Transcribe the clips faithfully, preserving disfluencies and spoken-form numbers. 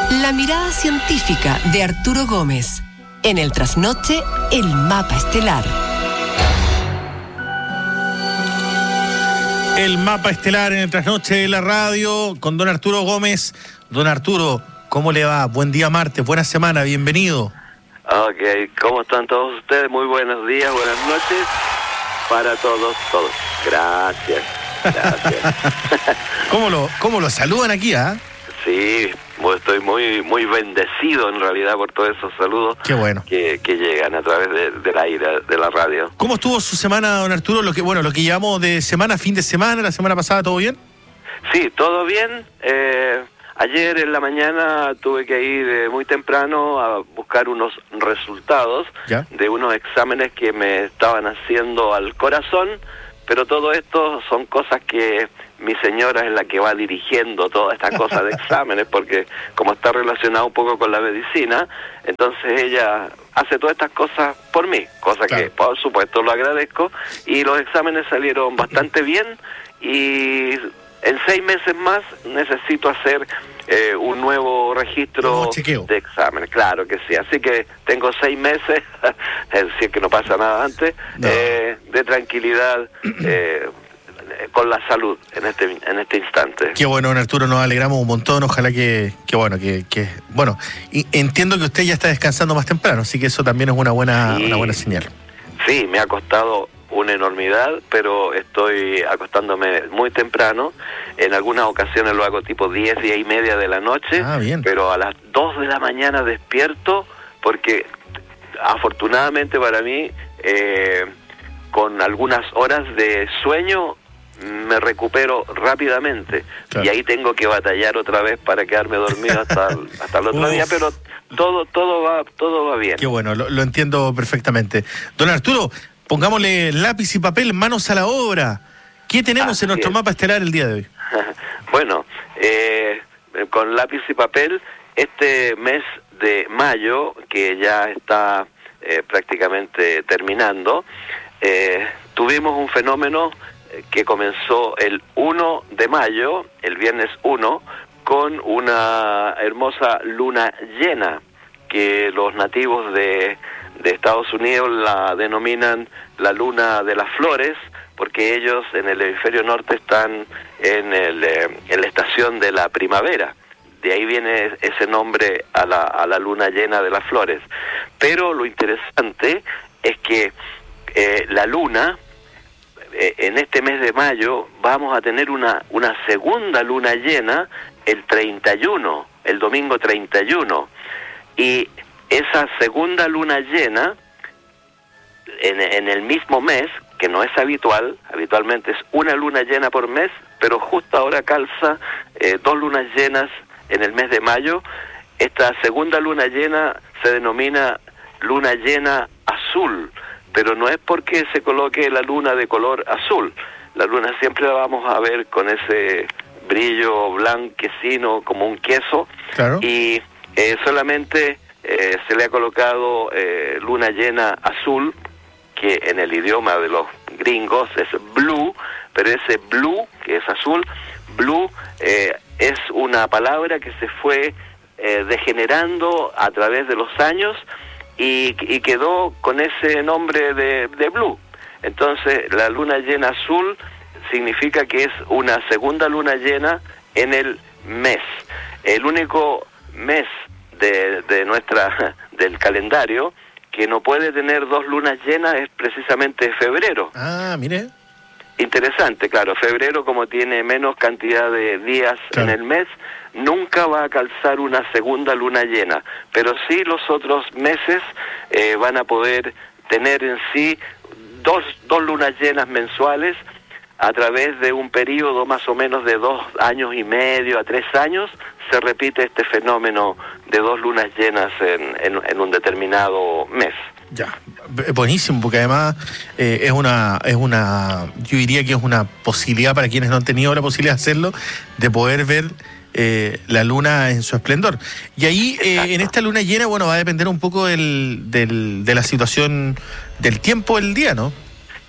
La mirada científica de Arturo Gómez. En el trasnoche, el mapa estelar. El mapa estelar en el trasnoche de la radio con don Arturo Gómez. Don Arturo, ¿cómo le va? Buen día martes, buena semana, bienvenido. Ok, ¿cómo están todos ustedes? Muy buenos días, buenas noches para todos, todos. Gracias, gracias. ¿Cómo lo, cómo lo saludan aquí, ah? ¿eh? Sí, estoy muy muy bendecido en realidad por todos esos saludos. Qué bueno. que, que llegan a través de, del aire, de la radio. ¿Cómo estuvo su semana, don Arturo? Lo que bueno, lo que llevamos de semana, fin de semana, la semana pasada, ¿todo bien? Sí, todo bien. Eh, ayer en la mañana tuve que ir eh, muy temprano a buscar unos resultados ¿Ya? de unos exámenes que me estaban haciendo al corazón, pero todo esto son cosas que mi señora es la que va dirigiendo toda esta cosa de exámenes, porque como está relacionado un poco con la medicina, entonces ella hace todas estas cosas por mí, cosa claro. que por supuesto lo agradezco, y los exámenes salieron bastante bien, y en seis meses más necesito hacer eh, un nuevo registro de exámenes, claro que sí, así que tengo seis meses, si es que no pasa nada antes, no. eh, de tranquilidad, eh, con la salud en este en este instante. Qué bueno, don Arturo, nos alegramos un montón, ojalá que, que bueno, que, que bueno, y entiendo que usted ya está descansando más temprano, así que eso también es una buena, sí, una buena señal. Sí, me ha costado una enormidad, pero estoy acostándome muy temprano. En algunas ocasiones lo hago tipo diez, diez y media de la noche, ah, bien. Pero a las dos de la mañana despierto, porque afortunadamente para mí, eh, con algunas horas de sueño, me recupero rápidamente, claro. Y ahí tengo que batallar otra vez para quedarme dormido hasta el, hasta el otro Uf. día, pero todo todo va todo va bien. Qué bueno, lo, lo entiendo perfectamente. Don Arturo, pongámosle lápiz y papel, manos a la obra. ¿Qué tenemos Así en nuestro es. mapa estelar el día de hoy? Bueno, eh, con lápiz y papel, este mes de mayo, que ya está eh, prácticamente terminando, eh, tuvimos un fenómeno que comenzó el uno de mayo, el viernes uno, con una hermosa luna llena, que los nativos de, de Estados Unidos la denominan la luna de las flores, porque ellos en el hemisferio norte están en, el, eh, en la estación de la primavera. De ahí viene ese nombre a la, a la luna llena de las flores. Pero lo interesante es que eh, la luna, en este mes de mayo vamos a tener una una segunda luna llena el treinta y uno, el domingo treinta y uno, y esa segunda luna llena en, en el mismo mes, que no es habitual, habitualmente es una luna llena por mes, pero justo ahora calza eh, dos lunas llenas en el mes de mayo. Esta segunda luna llena se denomina luna llena azul, pero no es porque se coloque la luna de color azul. La luna siempre la vamos a ver con ese brillo blanquecino como un queso, claro. Y eh, solamente eh, se le ha colocado eh, luna llena azul, que en el idioma de los gringos es blue, pero ese blue, que es azul, blue eh, es una palabra que se fue eh, degenerando a través de los años, Y, y quedó con ese nombre de, de blue. Entonces la luna llena azul significa que es una segunda luna llena en el mes. El único mes de, de nuestra del calendario que no puede tener dos lunas llenas es precisamente febrero. Ah, mire. Interesante, claro. Febrero, como tiene menos cantidad de días, claro, en el mes, nunca va a calzar una segunda luna llena, pero sí los otros meses eh, van a poder tener en sí dos, dos lunas llenas mensuales a través de un periodo más o menos de dos años y medio a tres años. Se repite este fenómeno de dos lunas llenas en, en, en un determinado mes. Ya, buenísimo, porque además eh, es una, es una, yo diría que es una posibilidad para quienes no han tenido la posibilidad de hacerlo, de poder ver eh, la luna en su esplendor. Y ahí, eh, en esta luna llena, bueno, va a depender un poco del, del, de la situación del tiempo del día, ¿no?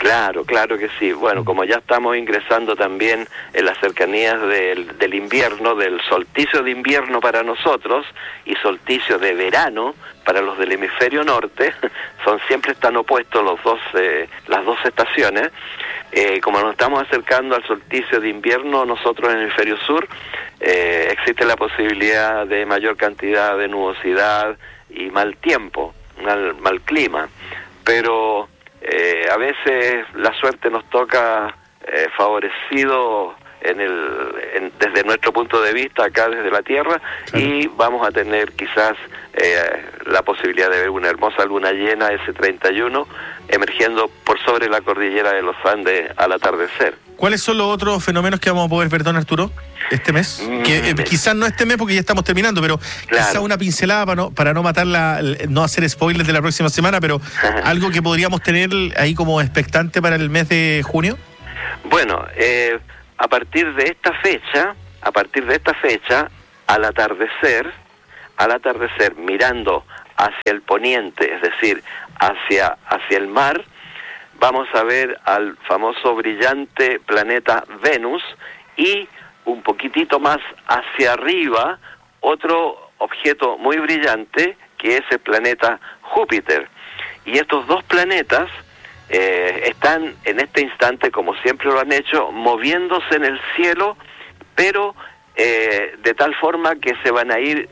Claro, claro que sí. Bueno, como ya estamos ingresando también en las cercanías del, del invierno, del solsticio de invierno para nosotros y solsticio de verano para los del hemisferio norte, son siempre están opuestos los dos, eh, las dos estaciones. Eh, como nos estamos acercando al solsticio de invierno, nosotros en el hemisferio sur, eh, existe la posibilidad de mayor cantidad de nubosidad y mal tiempo, mal, mal clima, pero Eh, a veces la suerte nos toca eh, favorecido en el, en, desde nuestro punto de vista acá desde la Tierra, claro. Y vamos a tener quizás eh, la posibilidad de ver una hermosa luna llena ese treinta y uno emergiendo por sobre la cordillera de los Andes al atardecer. ¿Cuáles son los otros fenómenos que vamos a poder ver, don Arturo, este mes? Mm, que eh, quizás no este mes porque ya estamos terminando, pero claro. Quizás una pincelada para no, para no matar la, no hacer spoilers de la próxima semana, pero algo que podríamos tener ahí como expectante para el mes de junio. Bueno, eh, a partir de esta fecha, a partir de esta fecha, al atardecer, al atardecer mirando hacia el poniente, es decir, hacia hacia el mar, vamos a ver al famoso brillante planeta Venus y un poquitito más hacia arriba otro objeto muy brillante que es el planeta Júpiter. Y estos dos planetas eh, están en este instante, como siempre lo han hecho, moviéndose en el cielo, pero eh, de tal forma que se van a ir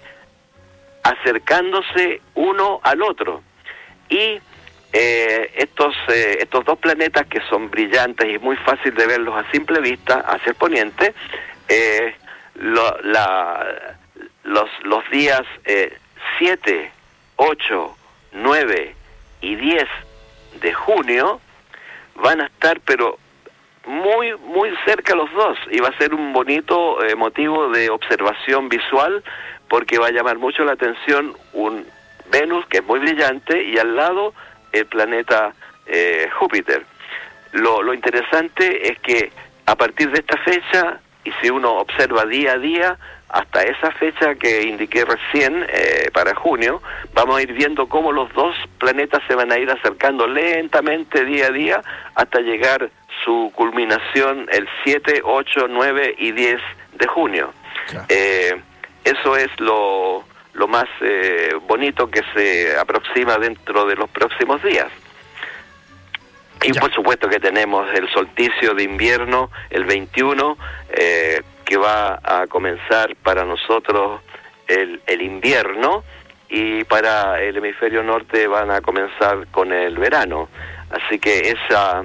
acercándose uno al otro. Y Eh, estos eh, estos dos planetas que son brillantes y muy fácil de verlos a simple vista hacia el poniente, eh, lo, la, los los días eh, siete, ocho, nueve y diez de junio van a estar pero muy muy cerca los dos, y va a ser un bonito eh, motivo de observación visual, porque va a llamar mucho la atención un Venus que es muy brillante y al lado el planeta eh, Júpiter. Lo, lo interesante es que a partir de esta fecha, y si uno observa día a día, hasta esa fecha que indiqué recién, eh, para junio, vamos a ir viendo cómo los dos planetas se van a ir acercando lentamente día a día hasta llegar su culminación el siete, ocho, nueve y diez de junio. Yeah. Eh, eso es lo... lo más eh, bonito que se aproxima dentro de los próximos días. Y ya. Por supuesto que tenemos el solsticio de invierno, el veintiuno, eh, que va a comenzar para nosotros el, el invierno, y para el hemisferio norte van a comenzar con el verano. Así que esa,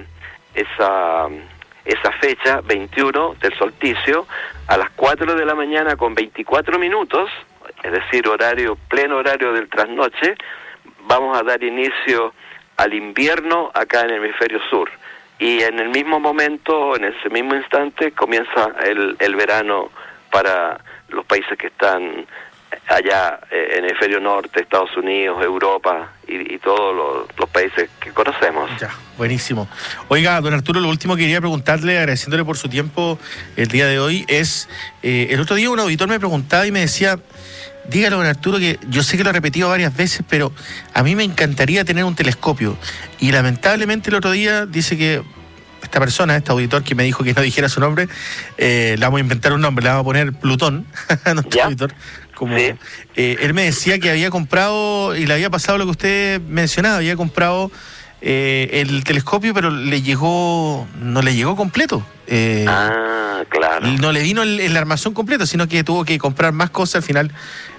esa, esa fecha, veintiuno del solsticio, a las cuatro de la mañana con veinticuatro minutos, es decir, horario, pleno horario del trasnoche, vamos a dar inicio al invierno acá en el hemisferio sur. Y en el mismo momento, en ese mismo instante, comienza el, el verano para los países que están allá eh, en el hemisferio norte, Estados Unidos, Europa y, y todos los, los países que conocemos. Ya, buenísimo. Oiga, don Arturo, lo último que quería preguntarle, agradeciéndole por su tiempo el día de hoy, es, eh, el otro día un auditor me preguntaba y me decía, dígale, don Arturo, que yo sé que lo he repetido varias veces, pero a mí me encantaría tener un telescopio. Y lamentablemente el otro día dice que esta persona, este auditor que me dijo que no dijera su nombre, eh, le vamos a inventar un nombre, le vamos a poner Plutón, nuestro auditor. Como, ¿sí? eh, él me decía que había comprado, y le había pasado lo que usted mencionaba, había comprado eh, el telescopio, pero le llegó, no le llegó completo. Eh, ah, claro. No le vino el, el armazón completo, sino que tuvo que comprar más cosas al final.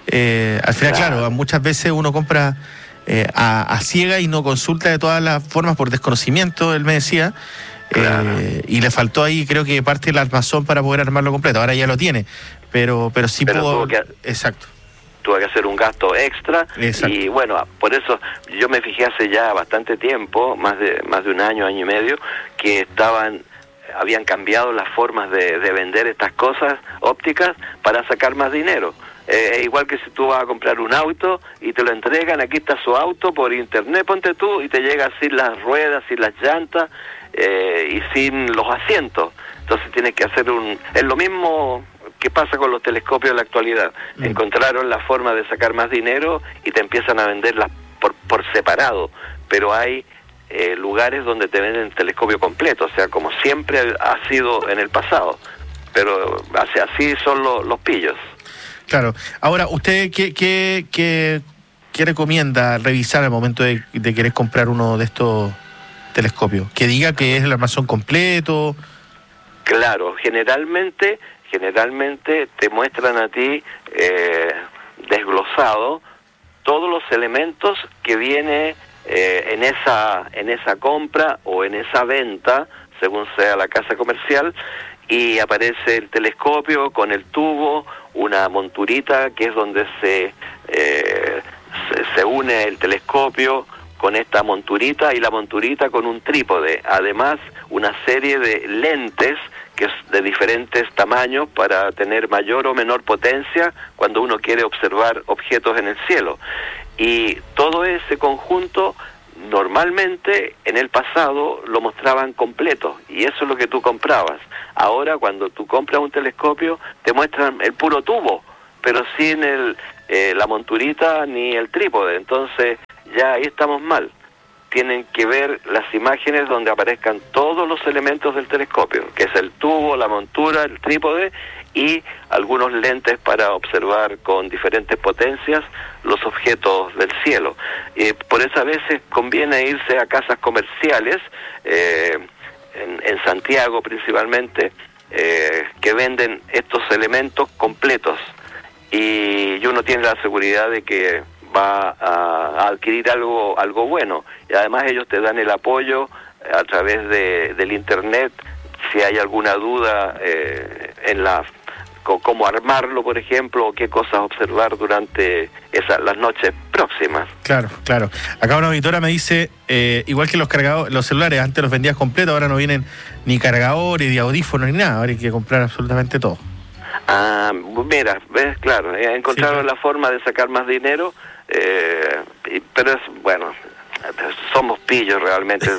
Eh, al final, claro, claro muchas veces uno compra eh, a, a ciega y no consulta de todas las formas por desconocimiento, él me decía. Claro. Eh, y le faltó ahí, creo que parte del armazón para poder armarlo completo. Ahora ya lo tiene, pero pero sí pero pudo. Que, exacto. Tuvo que hacer un gasto extra. Exacto. Y bueno, por eso yo me fijé hace ya bastante tiempo, más de más de un año, año y medio, que estaban habían cambiado las formas de, de vender estas cosas ópticas para sacar más dinero. Eh, igual que si tú vas a comprar un auto y te lo entregan, aquí está su auto por internet, ponte tú, y te llega sin las ruedas, sin las llantas eh, y sin los asientos. Entonces tienes que hacer un... Es lo mismo que pasa con los telescopios en la actualidad. Mm. Encontraron la forma de sacar más dinero y te empiezan a venderlas por, por separado, pero hay eh, lugares donde te venden telescopio completo, o sea, como siempre ha sido en el pasado, pero así, así son lo, los pillos. Claro. Ahora, ¿usted qué, qué, qué, qué recomienda revisar al momento de, de querer comprar uno de estos telescopios? Que diga que es el armazón completo. Claro, generalmente, generalmente te muestran a ti eh, desglosado todos los elementos que viene eh, en esa en esa compra o en esa venta, según sea la casa comercial, y aparece el telescopio con el tubo, una monturita que es donde se, eh, se, se une el telescopio con esta monturita, y la monturita con un trípode, además una serie de lentes que es de diferentes tamaños para tener mayor o menor potencia cuando uno quiere observar objetos en el cielo. Y todo ese conjunto normalmente en el pasado lo mostraban completo, y eso es lo que tú comprabas. Ahora cuando tú compras un telescopio te muestran el puro tubo, pero sin el, eh, la monturita ni el trípode. Entonces ya ahí estamos mal. Tienen que ver las imágenes donde aparezcan todos los elementos del telescopio, que es el tubo, la montura, el trípode y algunos lentes para observar con diferentes potencias los objetos del cielo. Eh, por eso a veces conviene irse a casas comerciales, eh, en, en Santiago principalmente, eh, que venden estos elementos completos, y, y uno tiene la seguridad de que va a, a adquirir algo algo bueno, y además ellos te dan el apoyo a través de del internet si hay alguna duda eh, en la cómo armarlo, por ejemplo, o qué cosas observar durante esa, las noches próximas. Claro, claro. Acá una auditora me dice, eh, igual que los cargadores, los celulares, antes los vendías completos, ahora no vienen ni cargadores, ni audífonos, ni nada, ahora hay que comprar absolutamente todo. Ah, mira, ves, claro, eh, encontraron sí, la forma de sacar más dinero, eh, y, pero es, bueno, somos pillos realmente.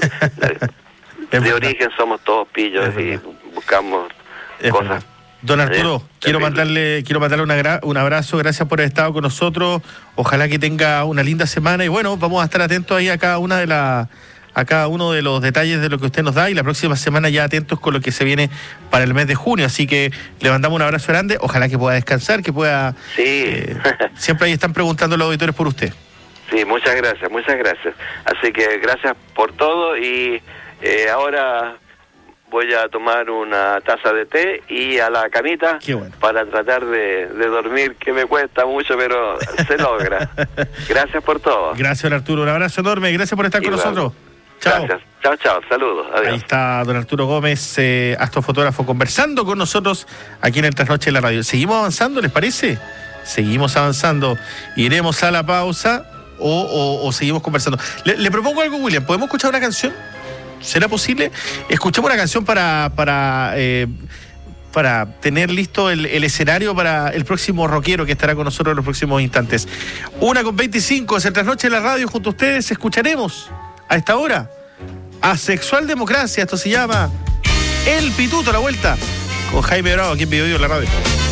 de de origen somos todos pillos y buscamos es cosas. Verdad. Don Arturo, eh, quiero mandarle quiero mandarle una gra- un abrazo, gracias por haber estado con nosotros, ojalá que tenga una linda semana, y bueno, vamos a estar atentos ahí a cada una de las a cada uno de los detalles de lo que usted nos da, y la próxima semana ya atentos con lo que se viene para el mes de junio, así que le mandamos un abrazo grande, ojalá que pueda descansar, que pueda... Sí. Eh, siempre ahí están preguntando los auditores por usted. Sí, muchas gracias, muchas gracias. Así que gracias por todo, y eh, ahora voy a tomar una taza de té y a la camita bueno. para tratar de, de dormir, que me cuesta mucho, pero se logra. Gracias por todo. Gracias, don Arturo, un abrazo enorme, gracias por estar Igual. con nosotros. Chao. Gracias. Chao, chao. Saludos. Adiós. Ahí está don Arturo Gómez, eh, astrofotógrafo, conversando con nosotros aquí en el Trasnoche de la Radio. ¿Seguimos avanzando, les parece? Seguimos avanzando. Iremos a la pausa o, o, o seguimos conversando. Le, le propongo algo, William. ¿Podemos escuchar una canción? ¿Será posible? Escuchemos una canción para... para eh, para tener listo el, el escenario para el próximo rockero que estará con nosotros en los próximos instantes. Una con veinticinco, es el Trasnoche de la Radio. Junto a ustedes escucharemos a esta hora Asexual Democracia. Esto se llama El Pituto, la vuelta con Jaime Bravo aquí en Video Video en la Radio.